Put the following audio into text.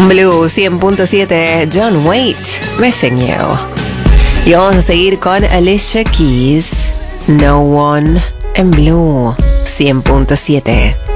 Blue 100.7, John Waite, Missing You. Y vamos a seguir con Alicia Keys, No One, en Blue 100.7.